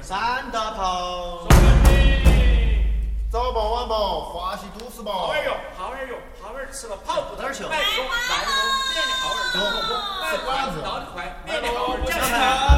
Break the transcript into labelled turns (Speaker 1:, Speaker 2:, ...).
Speaker 1: 三大炮。
Speaker 2: 早报晚报，华西都市报。
Speaker 3: 浩儿哟，浩儿哟，浩儿吃了跑步
Speaker 1: 哪儿去了？
Speaker 3: 来一个，来一个，免得浩儿长活，来瓜子，倒得快，免得浩儿讲。